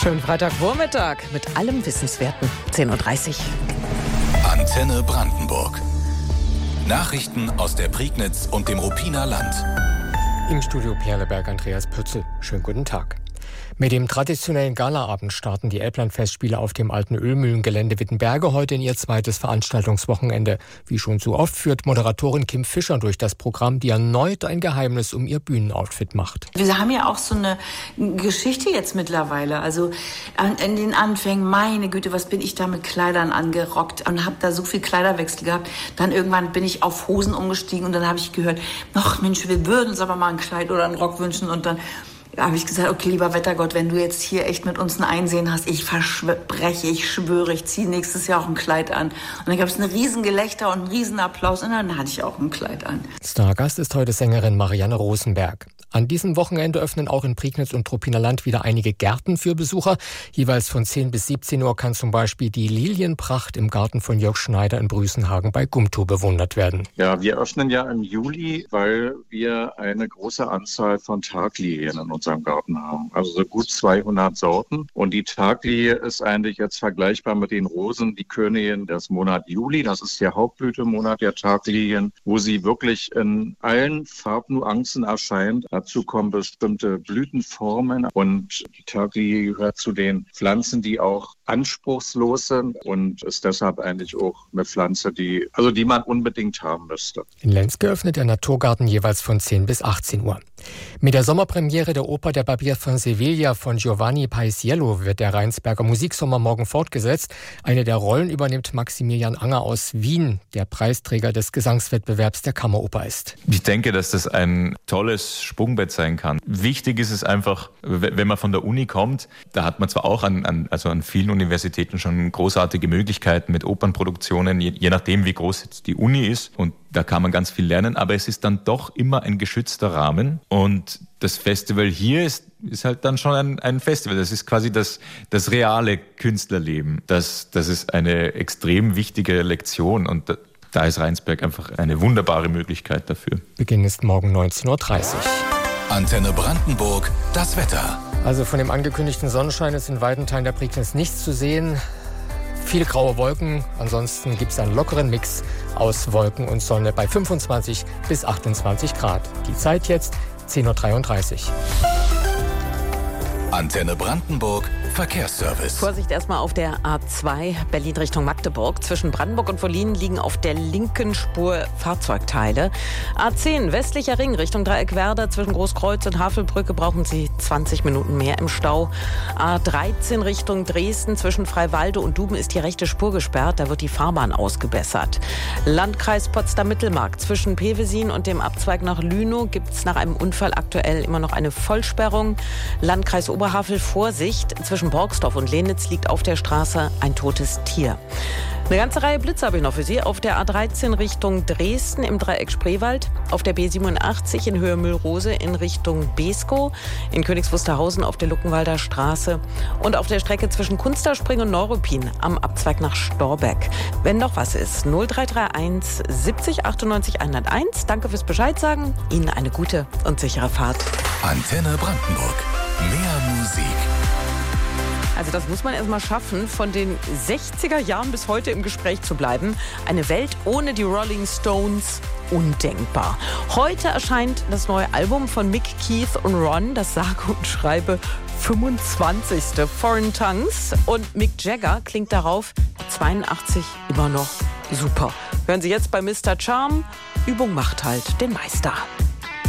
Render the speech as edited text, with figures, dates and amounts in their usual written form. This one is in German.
Schönen Freitagvormittag mit allem Wissenswerten. 10.30 Uhr. Antenne Brandenburg. Nachrichten aus der Prignitz und dem Ruppiner Land. Im Studio Perleberg Andreas Pützel. Schönen guten Tag. Mit dem traditionellen Galaabend starten die Elbland-Festspiele auf dem alten Ölmühlengelände Wittenberge heute in ihr zweites Veranstaltungswochenende. Wie schon so oft führt Moderatorin Kim Fischer durch das Programm, die erneut ein Geheimnis um ihr Bühnenoutfit macht. Wir haben ja auch so eine Geschichte jetzt mittlerweile. Also in den Anfängen, meine Güte, was bin ich da mit Kleidern angerockt und habe da so viel Kleiderwechsel gehabt. Dann irgendwann bin ich auf Hosen umgestiegen und dann habe ich gehört, ach Mensch, wir würden uns aber mal ein Kleid oder einen Rock wünschen. Und dann habe ich gesagt, okay, lieber Wettergott, wenn du jetzt hier echt mit uns ein Einsehen hast, ich verspreche, ich schwöre, ich ziehe nächstes Jahr auch ein Kleid an. Und dann gab es ein Riesengelächter und einen Riesenapplaus und dann hatte ich auch ein Kleid an. Stargast ist heute Sängerin Marianne Rosenberg. An diesem Wochenende öffnen auch in Prignitz und Ruppiner Land wieder einige Gärten für Besucher. Jeweils von 10 bis 17 Uhr kann zum Beispiel die Lilienpracht im Garten von Jörg Schneider in Brüsenhagen bei Gumtow bewundert werden. Ja, wir öffnen ja im Juli, weil wir eine große Anzahl von Taglilien in unserem Garten haben. Also so gut 200 Sorten. Und die Taglilie ist eigentlich jetzt vergleichbar mit den Rosen, die Königin des Monat Juli. Das ist der Hauptblütemonat der Taglilien, wo sie wirklich in allen Farbnuancen erscheint. Dazu kommen bestimmte Blütenformen und die Taglilie gehört zu den Pflanzen, die auch anspruchslos sind und ist deshalb eigentlich auch eine Pflanze, die man unbedingt haben müsste. In Lenz geöffnet der Naturgarten jeweils von 10 bis 18 Uhr. Mit der Sommerpremiere der Oper Der Barbier von Sevilla von Giovanni Paisiello wird der Rheinsberger Musiksommer morgen fortgesetzt. Eine der Rollen übernimmt Maximilian Anger aus Wien, der Preisträger des Gesangswettbewerbs der Kammeroper ist. Ich denke, dass das ein tolles Sprungbett sein kann. Wichtig ist es einfach, wenn man von der Uni kommt, da hat man zwar auch an vielen Universitäten schon großartige Möglichkeiten mit Opernproduktionen, je nachdem wie groß jetzt die Uni ist, und da kann man ganz viel lernen, aber es ist dann doch immer ein geschützter Rahmen und das Festival hier ist halt dann schon ein Festival. Das ist quasi das reale Künstlerleben. Das ist eine extrem wichtige Lektion und da ist Rheinsberg einfach eine wunderbare Möglichkeit dafür. Beginn ist morgen 19.30 Uhr. Antenne Brandenburg, das Wetter. Also von dem angekündigten Sonnenschein ist in weiten Teilen der Prignitz nichts zu sehen. Viele graue Wolken, ansonsten gibt es einen lockeren Mix aus Wolken und Sonne bei 25 bis 28 Grad. Die Zeit jetzt 10.33 Uhr. Antenne Brandenburg, Verkehrsservice. Vorsicht erstmal auf der A2 Berlin Richtung Magdeburg. Zwischen Brandenburg und Wollin liegen auf der linken Spur Fahrzeugteile. A10 westlicher Ring Richtung Dreieckwerder. Zwischen Großkreuz und Havelbrücke brauchen Sie 20 Minuten mehr im Stau. A13 Richtung Dresden. Zwischen Freiwalde und Duben ist die rechte Spur gesperrt. Da wird die Fahrbahn ausgebessert. Landkreis Potsdam-Mittelmark. Zwischen Pevesin und dem Abzweig nach Lünow gibt es nach einem Unfall aktuell immer noch eine Vollsperrung. Landkreis Oberhavel, Vorsicht, zwischen Borgsdorf und Lenitz liegt auf der Straße ein totes Tier. Eine ganze Reihe Blitze habe ich noch für Sie. Auf der A13 Richtung Dresden im Dreieck Spreewald, auf der B87 in Höhe Müllrose in Richtung Beeskow, in Königs Wusterhausen auf der Luckenwalder Straße und auf der Strecke zwischen Kunsterspring und Neuruppin am Abzweig nach Storbeck. Wenn noch was ist, 0331 70 98 101. Danke fürs Bescheid sagen. Ihnen eine gute und sichere Fahrt. Antenne Brandenburg. Mehr Musik. Also das muss man erstmal schaffen, von den 60er Jahren bis heute im Gespräch zu bleiben. Eine Welt ohne die Rolling Stones, undenkbar. Heute erscheint das neue Album von Mick, Keith und Ron, das sage und schreibe 25. Foreign Tongues. Und Mick Jagger klingt darauf 82 immer noch super. Hören Sie jetzt bei Mr. Charm. Übung macht halt den Meister.